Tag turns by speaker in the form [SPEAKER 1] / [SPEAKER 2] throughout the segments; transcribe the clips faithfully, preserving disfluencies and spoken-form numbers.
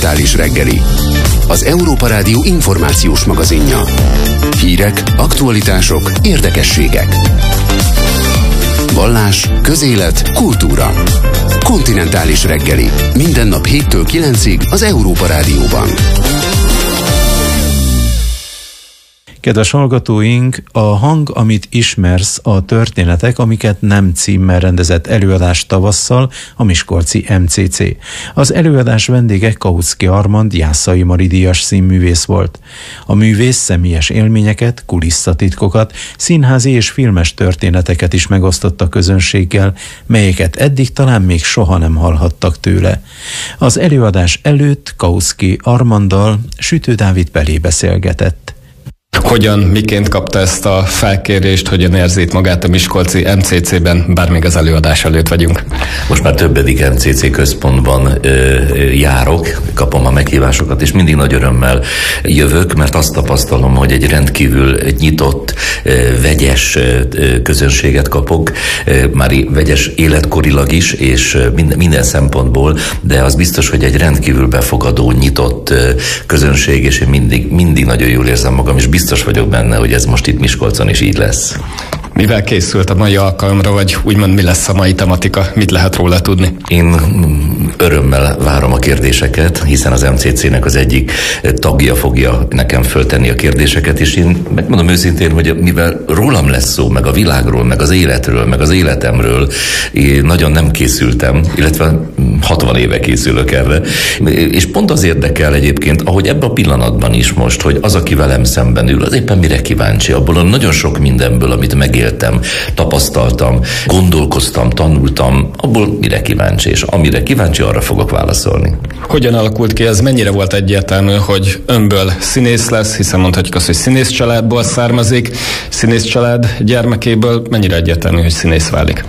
[SPEAKER 1] Kontinentális reggeli. Az Európa Rádió információs magazinja. Hírek, aktualitások, érdekességek. Vallás, közélet, kultúra. Kontinentális reggeli. Minden nap héttől kilencig az Európa Rádióban.
[SPEAKER 2] Kedves hallgatóink, a Hang, amit ismersz, a történetek, amiket nem címmel rendezett előadás tavasszal a miskolci em cé cé. Az előadás vendége Kautsky Armand Jászai Mari díjas színművész volt. A művész személyes élményeket, kulisszatitkokat, színházi és filmes történeteket is megosztott a közönséggel, melyeket eddig talán még soha nem hallhattak tőle. Az előadás előtt Kautsky Armanddal Sütő Dávid Pelé beszélgetett.
[SPEAKER 3] Hogyan, miként kapta ezt a felkérést, hogyan érzi itt magát a miskolci em cé cében, bár még az előadás előtt vagyunk?
[SPEAKER 4] Most már többedik em cé cé központban ö, járok, kapom a meghívásokat, és mindig nagy örömmel jövök, mert azt tapasztalom, hogy egy rendkívül nyitott, ö, vegyes ö, közönséget kapok, ö, már vegyes életkorilag is, és minden, minden szempontból, de az biztos, hogy egy rendkívül befogadó, nyitott ö, közönség, és én mindig, mindig nagyon jól érzem magam, és biztos vagyok benne, hogy ez most itt Miskolcon is így lesz.
[SPEAKER 3] Mivel készült a mai alkalomra, vagy úgymond mi lesz a mai tematika? Mit lehet róla tudni?
[SPEAKER 4] Én örömmel várom a kérdéseket, hiszen az em cé cének az egyik tagja fogja nekem föltenni a kérdéseket, és én megmondom őszintén, hogy mivel rólam lesz szó, meg a világról, meg az életről, meg az életemről, én nagyon nem készültem, illetve hatvan éve készülök erre, és pont az érdekel egyébként, ahogy ebben a pillanatban is most, hogy az, aki velem szemben ül, az éppen mire kíváncsi, abból a nagyon sok mindenből, amit megéltem, tapasztaltam, gondolkoztam, tanultam, abból mire kíváncsi, és amire kíváncsi, arra fogok válaszolni.
[SPEAKER 3] Hogyan alakult ki ez? Mennyire volt egyértelmű, hogy önből színész lesz, hiszen mondhatjuk azt, hogy színész családból származik, színész család gyermekéből mennyire egyértelmű, hogy színész válik?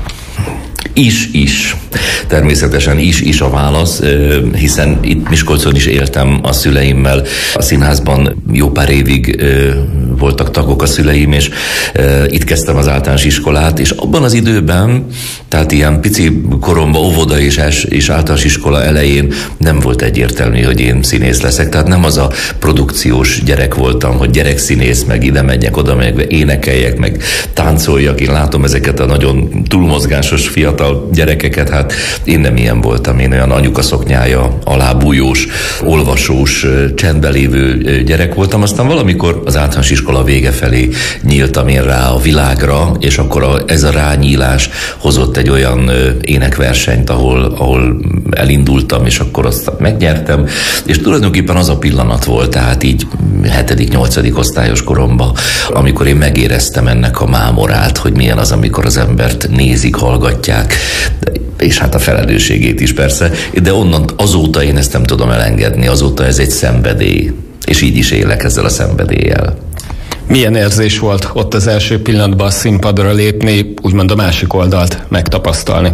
[SPEAKER 4] Is, is. Természetesen is, is a válasz, hiszen itt Miskolcon is éltem a szüleimmel. A színházban jó pár évig voltak tagok a szüleim, és itt kezdtem az általános iskolát, és abban az időben, tehát ilyen pici koromban, óvoda és, és általános iskola elején nem volt egyértelmű, hogy én színész leszek, tehát nem az a produkciós gyerek voltam, hogy gyerekszínész, meg ide menjek, oda menjek, énekeljek, meg táncoljak. Én látom ezeket a nagyon túlmozgásos fiatal gyerekeket, hát én nem ilyen voltam, én olyan anyukaszoknyája, alábújós, olvasós, csendben lévő gyerek voltam, aztán valamikor az általános iskola vége felé nyíltam én rá a világra, és akkor a, ez a rányílás hozott egy olyan énekversenyt, ahol, ahol elindultam, és akkor azt megnyertem, és tulajdonképpen az a pillanat volt, tehát így hetedik-nyolcadik osztályos koromban, amikor én megéreztem ennek a mámorát, hogy milyen az, amikor az embert nézik, hallgatják, és hát a felelősségét is persze, de onnan azóta én ezt nem tudom elengedni, azóta ez egy szenvedély, és így is élek ezzel a szenvedéllyel.
[SPEAKER 3] Milyen érzés volt ott az első pillanatban a színpadra lépni, úgymond a másik oldalt megtapasztalni?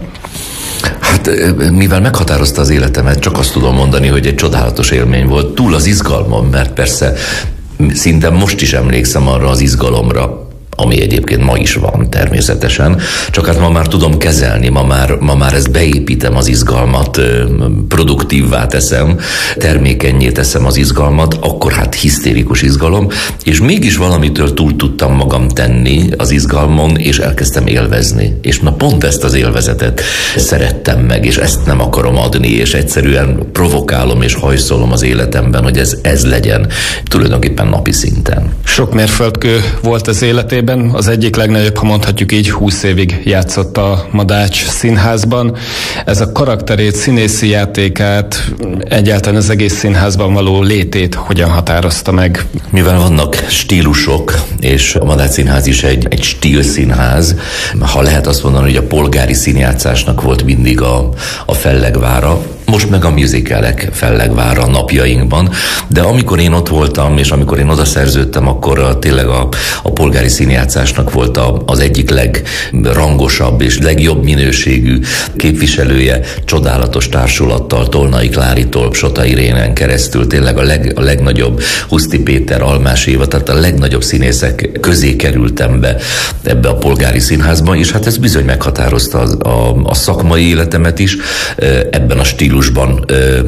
[SPEAKER 4] Hát mivel meghatározta az életemet, csak azt tudom mondani, hogy egy csodálatos élmény volt, túl az izgalmam, mert persze szinte most is emlékszem arra az izgalomra, ami egyébként ma is van természetesen, csak hát ma már tudom kezelni, ma már, ma már ezt beépítem az izgalmat, produktívvá teszem, termékennyé teszem az izgalmat, akkor hát hisztérikus izgalom, és mégis valamitől túl tudtam magam tenni az izgalmon, és elkezdtem élvezni. És na pont ezt az élvezetet szerettem meg, és ezt nem akarom adni, és egyszerűen provokálom és hajszolom az életemben, hogy ez, ez legyen tulajdonképpen napi szinten.
[SPEAKER 3] Sok mérföldkő volt az életében. Az egyik legnagyobb, ha mondhatjuk így, húsz évig játszott a Madács Színházban. Ez a karakterét, színészi játékát, egyáltalán az egész színházban való létét hogyan határozta meg?
[SPEAKER 4] Mivel vannak stílusok, és a Madács Színház is egy, egy stílszínház, ha lehet azt mondani, hogy a polgári színjátszásnak volt mindig a, a fellegvára, most meg a musicalek fellegvára napjainkban, de amikor én ott voltam, és amikor én oda szerződtem, akkor a, tényleg a, a polgári színjátszásnak volt a, az egyik legrangosabb és legjobb minőségű képviselője, csodálatos társulattal, Tolnai Kláritól, Sota Irénen keresztül, tényleg a, leg, a legnagyobb Huszti Péter, Almás Éva, tehát a legnagyobb színészek közé kerültem be ebbe a polgári színházba, és hát ez bizony meghatározta a, a, a szakmai életemet is, ebben a stílusban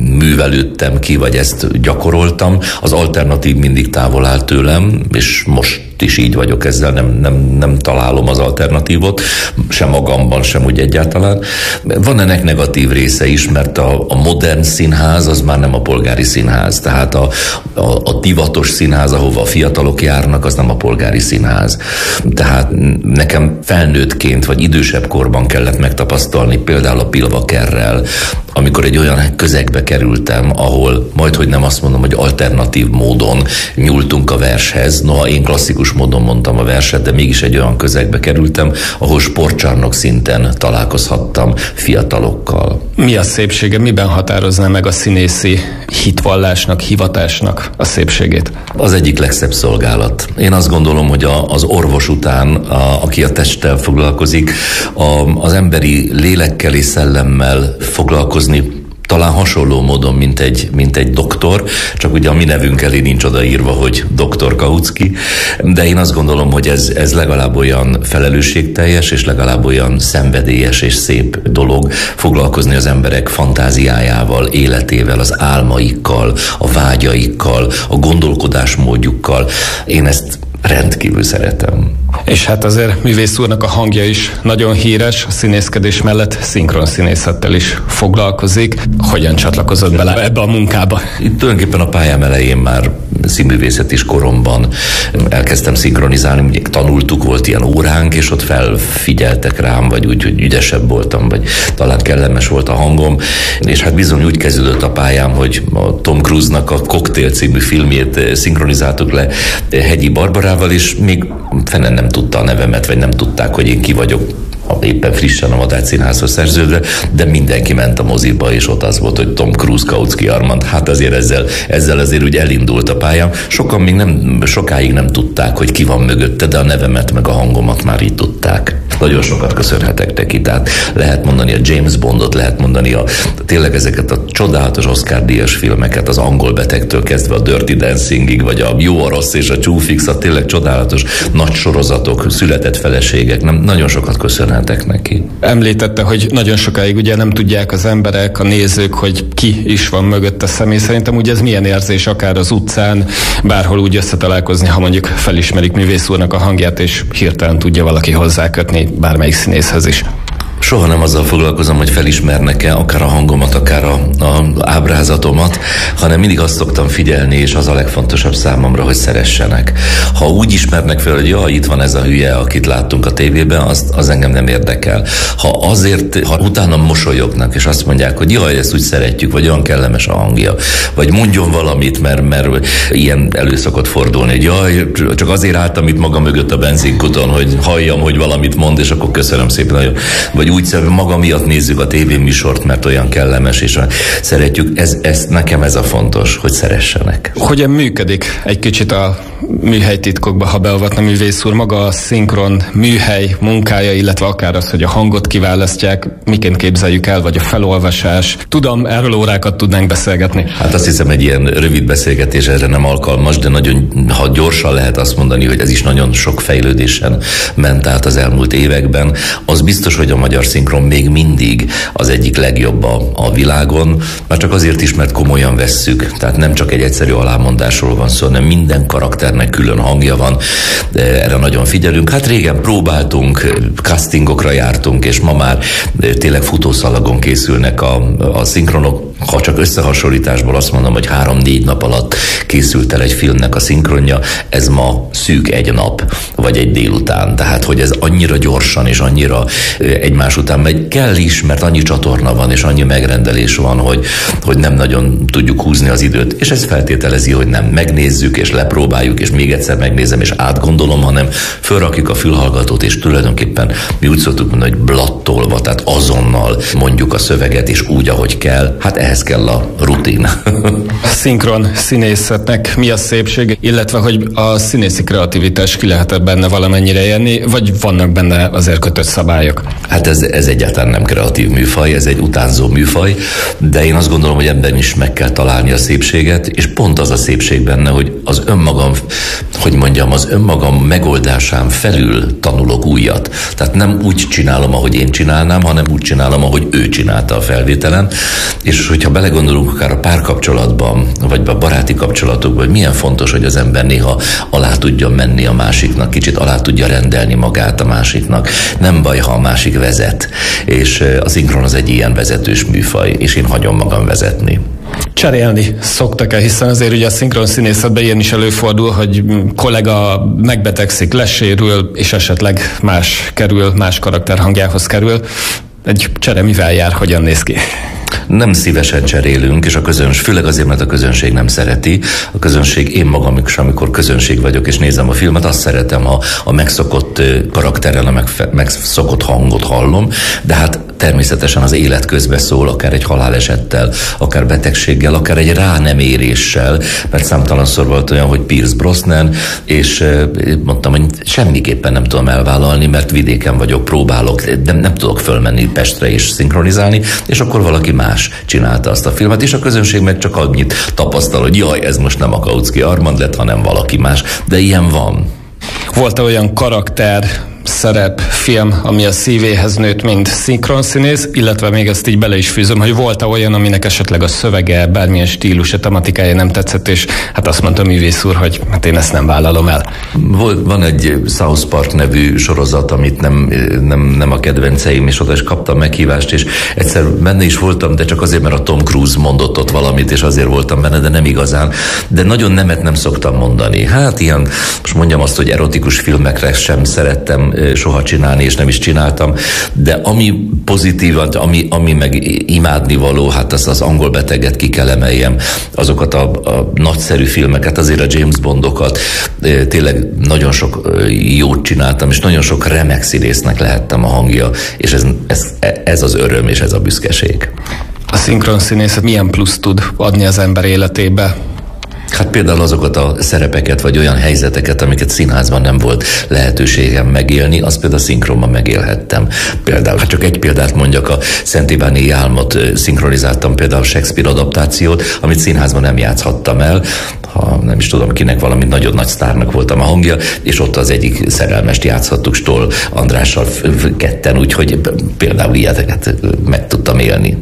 [SPEAKER 4] művelődtem ki, vagy ezt gyakoroltam. Az alternatív mindig távol áll tőlem, és most is így vagyok ezzel, nem, nem, nem találom az alternatívot, sem magamban, sem úgy egyáltalán. Van ennek negatív része is, mert a, a modern színház az már nem a polgári színház, tehát a, a, a divatos színház, ahova a fiatalok járnak, az nem a polgári színház. Tehát nekem felnőttként, vagy idősebb korban kellett megtapasztalni, például a Pilvakerrel, amikor egy olyan közegbe kerültem, ahol majdhogy nem azt mondom, hogy alternatív módon nyúltunk a vershez, noha én klasszikus módon mondtam a verset, de mégis egy olyan közegbe kerültem, ahol sportcsarnok szinten találkozhattam fiatalokkal. Mi
[SPEAKER 3] a szépsége, miben határozná meg a színészi hitvallásnak, hivatásnak a szépségét?
[SPEAKER 4] Az egyik legszebb szolgálat. Én azt gondolom, hogy a, az orvos után, a, aki a testtel foglalkozik, a, az emberi lélekkel és szellemmel foglalkozni talán hasonló módon, mint egy, mint egy doktor, csak ugye a mi nevünk elé nincs odaírva, hogy doktor Kautsky, de én azt gondolom, hogy ez, ez legalább olyan felelősségteljes, és legalább olyan szenvedélyes és szép dolog foglalkozni az emberek fantáziájával, életével, az álmaikkal, a vágyaikkal, a gondolkodásmódjukkal. Én ezt rendkívül szeretem.
[SPEAKER 3] És hát azért művész úrnak a hangja is nagyon híres, a színészkedés mellett szinkron színészettel is foglalkozik. Hogyan csatlakozott bele ebbe a munkába?
[SPEAKER 4] Itt tulajdonképpen a pályám elején már színművészet is koromban elkezdtem szinkronizálni, ugye tanultuk, volt ilyen óránk, és ott felfigyeltek rám, vagy úgy, hogy ügyesebb voltam, vagy talán kellemes volt a hangom, és hát bizony úgy kezdődött a pályám, hogy a Tom Cruise-nak a Cocktail című filmjét szinkronizáltuk le Hegyi Barbarával, és még fenen nem tudta a nevemet, vagy nem tudták, hogy én ki vagyok, éppen frissen a Madách Színházhoz szerződve, de mindenki ment a moziba, és ott az volt, hogy Tom Cruise, Kautsky Armand. Hát azért ezzel, ezzel azért úgy elindult a pályám. Sokan még nem, sokáig nem tudták, hogy ki van mögötte, de a nevemet meg a hangomat már így tudták. Nagyon sokat köszönhetek neki, tehát lehet mondani a James Bondot, lehet mondani a, tényleg ezeket a csodálatos Oscar-díjas filmeket, az Angol betegtől kezdve a Dirty Dancingig, vagy a Jó, a rossz és a Csúfix, tényleg csodálatos nagy sorozatok, született feleségek, nem, nagyon sokat köszönhetek neki.
[SPEAKER 3] Említette, hogy nagyon sokáig ugye nem tudják az emberek, a nézők, hogy ki is van mögötte személy. Szerintem ugye ez milyen érzés akár az utcán, bárhol úgy összetalálkozni, ha mondjuk felismerik művész úrnak a hangját, és hirtelen tudja valaki hozzákötni bármelyik színészhez is.
[SPEAKER 4] Soha nem azzal foglalkozom, hogy felismernek-e akár a hangomat, akár a, a ábrázatomat, hanem mindig azt szoktam figyelni, és az a legfontosabb számomra, hogy szeressenek. Ha úgy ismernek fel, hogy jaj, itt van ez a hülye, akit láttunk a tévében, az, az engem nem érdekel. Ha azért, ha utána mosolyognak, és azt mondják, hogy jaj, ezt úgy szeretjük, vagy olyan kellemes a hangja, vagy mondjon valamit, mert, mert ilyen elő szokott fordulni, hogy jaj, csak azért álltam itt maga mögött a benzinkuton, hogy halljam, hogy valamit mond, és akkor köszönöm szépen nagyon. Vagy úgy szerint maga miatt nézzük a tévéműsort, mert olyan kellemes, és szeretjük. Ez, ez, nekem ez a fontos, hogy szeressenek.
[SPEAKER 3] Hogyan működik egy kicsit a műhelytitkokba, ha beavatna művész úr, maga a szinkron műhely munkája, illetve akár az, hogy a hangot kiválasztják, miként képzeljük el, vagy a felolvasás. Tudom, erről órákat tudnánk beszélgetni.
[SPEAKER 4] Hát azt hiszem, egy ilyen rövid beszélgetés erre nem alkalmas, de nagyon, ha gyorsan lehet azt mondani, hogy ez is nagyon sok fejlődésen ment át az elmúlt években. Az biztos, hogy a magyar szinkron még mindig az egyik legjobb a, a világon, már csak azért is, mert komolyan vesszük. Tehát nem csak egy egyszerű alámondásról van szó, hanem minden karakternek külön hangja van. De erre nagyon figyelünk. Hát régen próbáltunk, castingokra jártunk, és ma már tényleg futószalagon készülnek a, a szinkronok. Ha csak összehasonlításból azt mondom, hogy három-négy nap alatt készült el egy filmnek a szinkronja, ez ma szűk egy nap, vagy egy délután. Tehát, hogy ez annyira gyorsan és annyira egymás után megy, kell is, mert annyi csatorna van, és annyi megrendelés van, hogy, hogy nem nagyon tudjuk húzni az időt. És ez feltételezi, hogy nem megnézzük, és lepróbáljuk, és még egyszer megnézem, és átgondolom, hanem fölrakjuk a fülhallgatót, és tulajdonképpen mi úgy szoktuk mondani, hogy blattolva, tehát azonnal mondjuk a szöveget, és úgy, ahogy kell. Hát ehhez kell a rutin.
[SPEAKER 3] A szinkron színészet színészetnek mi a szépség, illetve hogy a színészi kreativitás ki lehet benne valamennyire érni, vagy vannak benne azért kötött szabályok?
[SPEAKER 4] Hát ez, ez egyáltalán nem kreatív műfaj, ez egy utánzó műfaj, de én azt gondolom, hogy ebben is meg kell találni a szépséget, és pont az a szépség benne, hogy az önmagam, hogy mondjam, az önmagam megoldásán felül tanulok újat. Tehát nem úgy csinálom, ahogy én csinálnám, hanem úgy csinálom, ahogy ő csinálta a felvételen, és hogyha belegondolunk akár a párkapcsolatban, vagy a baráti kapcsolatokban, hogy milyen fontos, hogy az ember néha alá tudjon menni a másiknak, kicsit alá tudja rendelni magát a másiknak. Nem baj, ha a másik vezet, és a szinkron az egy ilyen vezetős műfaj, és én hagyom magam vezetni.
[SPEAKER 3] Cserélni szoktak-e, hiszen azért ugye a szinkron színészetben ilyen is előfordul, hogy kollega megbetegszik, lesérül, és esetleg más kerül, más karakter hangjához kerül. Egy csere mivel jár, hogyan néz ki?
[SPEAKER 4] Nem szívesen cserélünk, és a közönség, főleg azért, mert a közönség nem szereti. A közönség, én magam is, amikor közönség vagyok, és nézem a filmet, azt szeretem, ha a megszokott karakterrel, a megszokott hangot hallom, de hát természetesen az élet közbeszól, akár egy halálesettel, akár betegséggel, akár egy rá nem éréssel, mert számtalanszor volt olyan, hogy Pierce Brosnan, és mondtam, hogy semmiképpen nem tudom elvállalni, mert vidéken vagyok, próbálok, nem, nem tudok fölmenni Pestre és szinkronizálni, és akkor valaki más csinálta azt a filmet, és a közönség meg csak annyit tapasztal, hogy jaj, ez most nem a Kautsky Armand lett, hanem valaki más, de ilyen van.
[SPEAKER 3] Volt-e olyan karakter, szerep, film, ami a szívéhez nőtt, mint szinkronszínész, illetve még ezt így bele is fűzöm, hogy volt-e olyan, aminek esetleg a szövege, bármilyen stílusa, tematikája nem tetszett, és hát azt mondta a művész úr, hogy hát én ezt nem vállalom el.
[SPEAKER 4] Van egy South Park nevű sorozat, amit nem, nem, nem a kedvenceim, és oda is kaptam meghívást, és egyszer benne is voltam, de csak azért, mert a Tom Cruise mondott ott valamit, és azért voltam benne, de nem igazán. De nagyon nemet nem szoktam mondani. Hát ilyen, most mondjam azt, hogy erotikus filmekre sem szerettem soha csinálni, és nem is csináltam, de ami pozitív, ami, ami meg imádnivaló, hát azt az Angol beteget ki kell emeljem, azokat a, a nagyszerű filmeket, azért a James Bondokat, tényleg nagyon sok jót csináltam, és nagyon sok remek színésznek lehettem a hangja, és ez, ez, ez az öröm, és ez a büszkeség.
[SPEAKER 3] A szinkron színészet milyen plusz tud adni az ember életébe?
[SPEAKER 4] Hát például azokat a szerepeket, vagy olyan helyzeteket, amiket színházban nem volt lehetőségem megélni, azt például szinkronban megélhettem. Például, ha csak egy példát mondjak, a Szent Iványi Álmot szinkronizáltam, például Shakespeare adaptációt, amit színházban nem játszhattam el, ha nem is tudom kinek, valami nagyon nagy sztárnak voltam a hangja, és ott az egyik szerelmest játszhattuk Stoll Andrással ketten, úgyhogy például ilyeteket meg tudtam élni.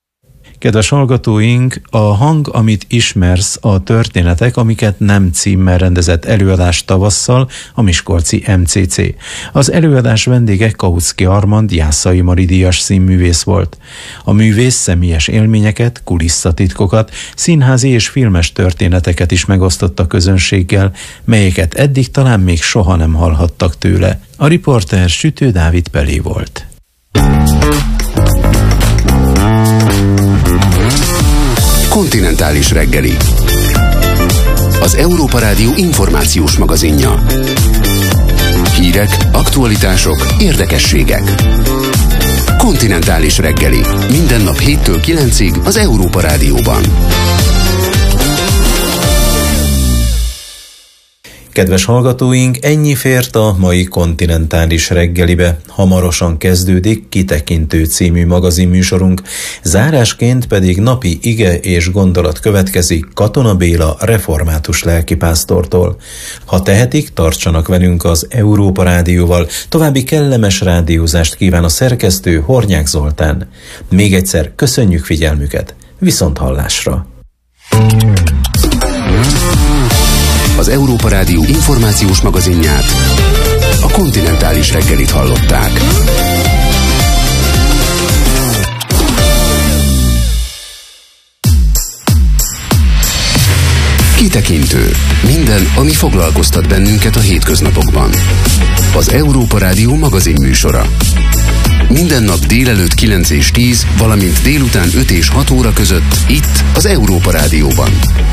[SPEAKER 2] Kedves hallgatóink, a hang, amit ismersz, a történetek, amiket nem címmel rendezett előadás tavasszal, a miskolci em cé cé. Az előadás vendége Kautsky Armand Jászai Mari díjas színművész volt. A művész személyes élményeket, kulisszatitkokat, színházi és filmes történeteket is megosztott a közönséggel, melyeket eddig talán még soha nem hallhattak tőle. A riporter Sütő Dávid Pelé volt.
[SPEAKER 1] Kontinentális reggeli. Az Európa Rádió információs magazinja. Hírek, aktualitások, érdekességek. Kontinentális reggeli. Minden nap héttől kilencig az Európa Rádióban.
[SPEAKER 2] Kedves hallgatóink, ennyi fért a mai kontinentális reggelibe. Hamarosan kezdődik Kitekintő című magazinműsorunk, zárásként pedig napi ige és gondolat következik Katona Béla református lelkipásztortól. Ha tehetik, tartsanak velünk az Európa Rádióval, további kellemes rádiózást kíván a szerkesztő Hornyák Zoltán. Még egyszer köszönjük figyelmüket, viszont hallásra!
[SPEAKER 1] Az Európa Rádió információs magazinját, a kontinentális reggelit hallották. Kitekintő. Minden, ami foglalkoztat bennünket a hétköznapokban. Az Európa Rádió magazinműsora. Minden nap délelőtt kilenc és tíz, valamint délután öt és hat óra között itt az Európa Rádióban.